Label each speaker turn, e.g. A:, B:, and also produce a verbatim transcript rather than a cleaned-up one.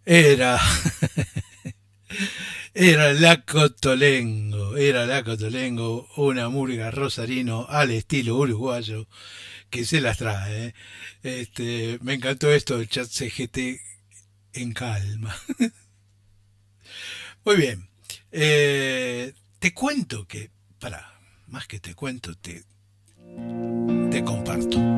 A: Era, era la Cotolengo, era la Cotolengo, una murga rosarino al estilo uruguayo que se las trae. ¿Eh? Este, me encantó esto del chat C G T en calma. Muy bien. Eh, te cuento que, para, más que te cuento, te, te comparto.